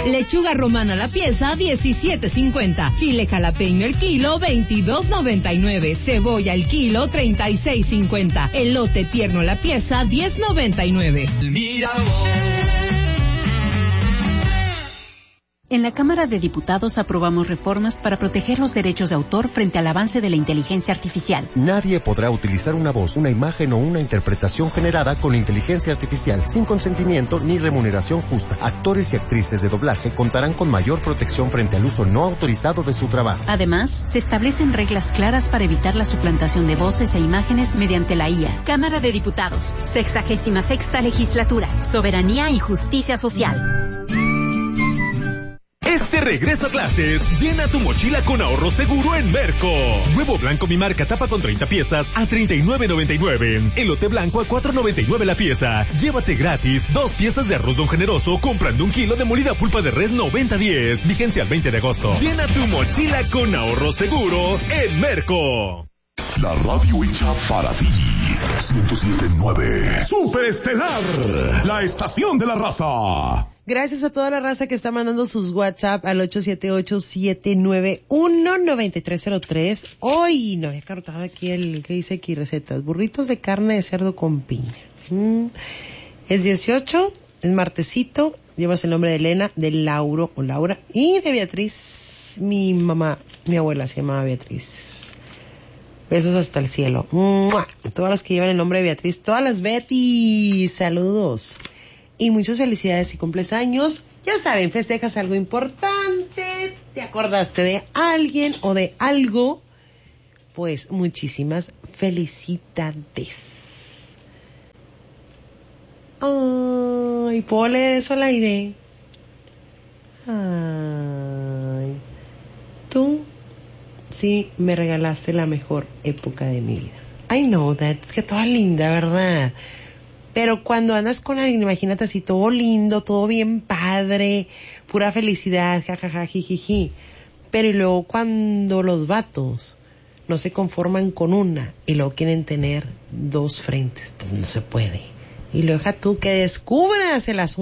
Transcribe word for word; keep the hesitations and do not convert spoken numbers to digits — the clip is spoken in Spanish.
Lechuga romana la pieza, diecisiete cincuenta. Chile jalapeño el kilo, veintidós noventa y nueve. Cebolla el kilo, treinta y seis cincuenta. Elote tierno la pieza, diez noventa y nueve. Mira. En la Cámara de Diputados aprobamos reformas para proteger los derechos de autor frente al avance de la inteligencia artificial. Nadie podrá utilizar una voz, una imagen o una interpretación generada con inteligencia artificial sin consentimiento ni remuneración justa. Actores y actrices de doblaje contarán con mayor protección frente al uso no autorizado de su trabajo. Además, se establecen reglas claras para evitar la suplantación de voces e imágenes mediante la I A. Cámara de Diputados, sexagésima sexta legislatura, soberanía y justicia social. Este regreso a clases, llena tu mochila con ahorro seguro en Merco. Huevo blanco mi marca tapa con treinta piezas a treinta y nueve noventa y nueve. Elote blanco a cuatro noventa y nueve la pieza. Llévate gratis dos piezas de arroz Don Generoso comprando un kilo de molida pulpa de res noventa diez. Vigencia al veinte de agosto. Llena tu mochila con ahorro seguro en Merco. La radio hecha para ti. ciento siete punto nueve. Superestelar, la estación de la raza. Gracias a toda la raza que está mandando sus WhatsApp al ocho siete ocho, siete nueve uno, nueve tres cero tres. Hoy no había cartado aquí el que dice aquí recetas. Burritos de carne de cerdo con piña. Mm. Es dieciocho, es martesito. Llevas el nombre de Elena, de Lauro o Laura y de Beatriz. Mi mamá, mi abuela se llamaba Beatriz. Besos hasta el cielo. ¡Mua! Todas las que llevan el nombre de Beatriz, todas las Betty, saludos. Y muchas felicidades si cumples años. Ya saben, festejas algo importante, te acordaste de alguien o de algo, pues muchísimas felicidades. Ay, ¿puedo leer eso al aire? Ay, tú sí me regalaste la mejor época de mi vida. I know that, es que toda linda, ¿verdad? Pero cuando andas con alguien, imagínate así, todo lindo, todo bien padre, pura felicidad, jajaja, jijiji. Pero y luego cuando los vatos no se conforman con una y luego quieren tener dos frentes, pues no se puede. Y luego deja tú que descubras el asunto.